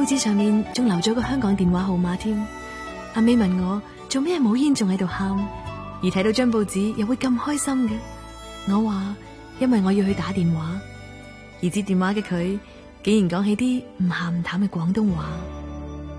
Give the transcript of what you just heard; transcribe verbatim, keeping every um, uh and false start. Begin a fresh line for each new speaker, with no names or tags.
紙上面仲留咗個香港電話號碼添。阿 May 問我做咩冇煙仲喺度喊，而睇到張報紙又會咁開心嘅。我話因為我要去打電話，而接電話嘅佢竟然講起啲唔鹹唔淡嘅廣東話。